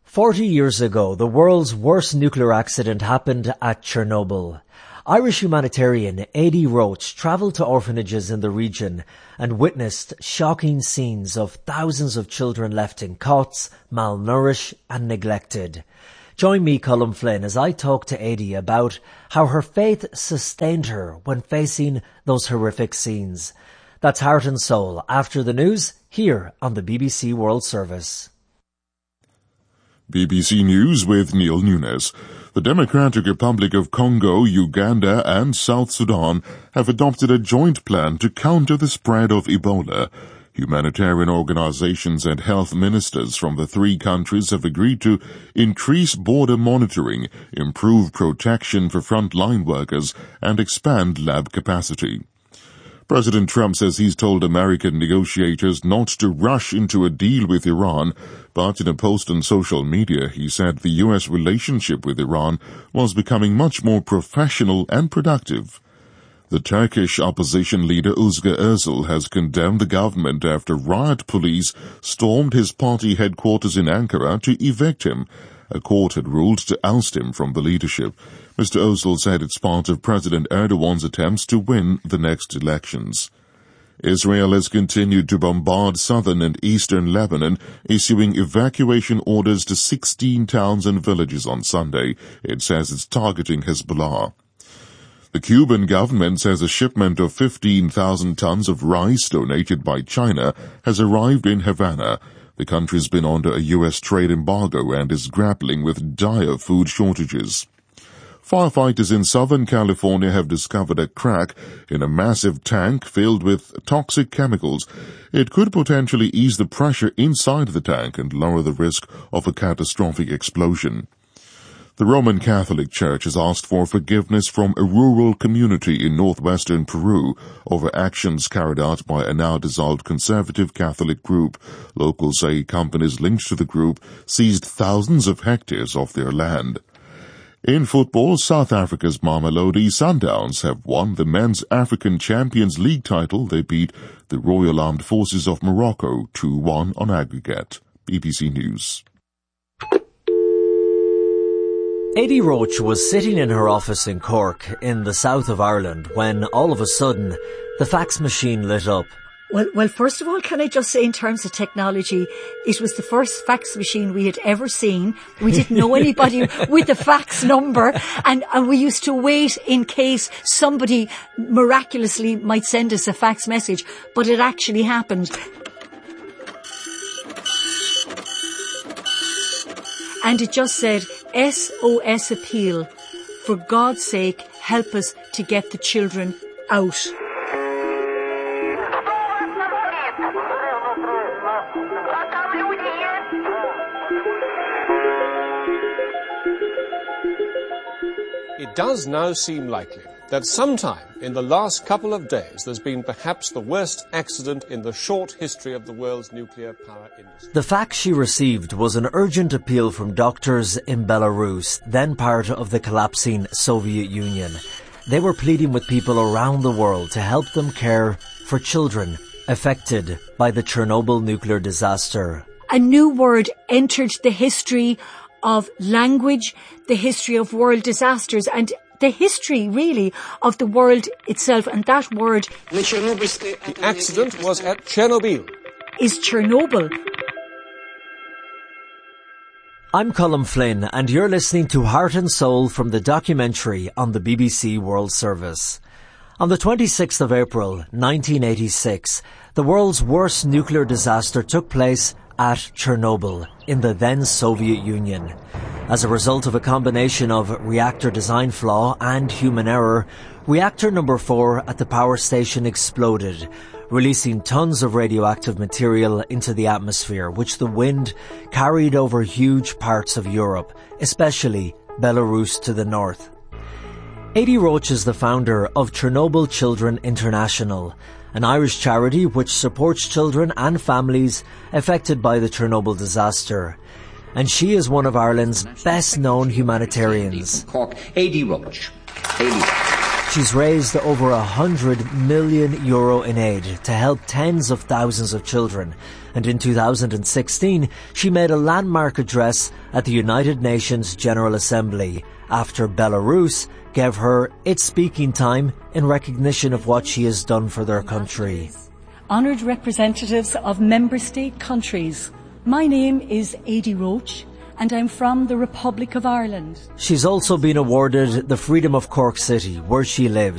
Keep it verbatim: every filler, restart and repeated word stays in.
Forty years ago, the world's worst nuclear accident happened at Chernobyl. Irish humanitarian Aidy Roche travelled to orphanages in the region and witnessed shocking scenes of thousands of children left in cots, malnourished and neglected. Join me, Colm Flynn, as I talk to Aidy about how her faith sustained her when facing those horrific scenes. That's Heart and Soul, after the news, here on the B B C World Service. B B C News with Neil Nunes. The Democratic Republic of Congo, Uganda and South Sudan have adopted a joint plan to counter the spread of Ebola. Humanitarian organizations and health ministers from the three countries have agreed to increase border monitoring, improve protection for frontline workers, and expand lab capacity. President Trump says he's told American negotiators not to rush into a deal with Iran, but in a post on social media, he said the U S relationship with Iran was becoming much more professional and productive. The Turkish opposition leader Özgür Özel has condemned the government after riot police stormed his party headquarters in Ankara to evict him. A court had ruled to oust him from the leadership. Mister Özel said it's part of President Erdogan's attempts to win the next elections. Israel has continued to bombard southern and eastern Lebanon, issuing evacuation orders to sixteen towns and villages on Sunday. It says it's targeting Hezbollah. The Cuban government says a shipment of fifteen thousand tons of rice donated by China has arrived in Havana. The country's been under a U S trade embargo and is grappling with dire food shortages. Firefighters in Southern California have discovered a crack in a massive tank filled with toxic chemicals. It could potentially ease the pressure inside the tank and lower the risk of a catastrophic explosion. The Roman Catholic Church has asked for forgiveness from a rural community in northwestern Peru over actions carried out by a now-dissolved conservative Catholic group. Locals say companies linked to the group seized thousands of hectares of their land. In football, South Africa's Mamelodi Sundowns have won the Men's African Champions League title. They beat the Royal Armed Forces of Morocco two one on aggregate. B B C News. Aidy Roche was sitting in her office in Cork, in the south of Ireland, when all of a sudden the fax machine lit up. Well, well, first of all, can I just say in terms of technology, it was the first fax machine we had ever seen. We didn't know anybody with the fax number, and, and we used to wait in case somebody miraculously might send us a fax message, but it actually happened. And it just said, S O S appeal. For God's sake, help us to get the children out. It does now seem likely that sometime in the last couple of days there's been perhaps the worst accident in the short history of the world's nuclear power industry. The fax she received was an urgent appeal from doctors in Belarus, then part of the collapsing Soviet Union. They were pleading with people around the world to help them care for children affected by the Chernobyl nuclear disaster. A new word entered the history of language, the history of world disasters, and the history, really, of the world itself. And that word... The accident was at Chernobyl. ...is Chernobyl. I'm Colm Flynn, and you're listening to Heart and Soul from the documentary on the B B C World Service. On the twenty-sixth of April, nineteen eighty-six, the world's worst nuclear disaster took place at Chernobyl, in the then Soviet Union. As a result of a combination of reactor design flaw and human error, reactor number four at the power station exploded, releasing tons of radioactive material into the atmosphere, which the wind carried over huge parts of Europe, especially Belarus to the north. Aidy Roche is the founder of Chernobyl Children International, an Irish charity which supports children and families affected by the Chernobyl disaster. And she is one of Ireland's best-known humanitarians. Cork, Aidy Roche. Aidy. She's raised over a hundred million euro in aid to help tens of thousands of children. And in two thousand sixteen, she made a landmark address at the United Nations General Assembly after Belarus gave her its speaking time in recognition of what she has done for their country. Honoured representatives of member state countries, my name is Aidy Roach, and I'm from the Republic of Ireland. She's also been awarded the Freedom of Cork City, where she lives.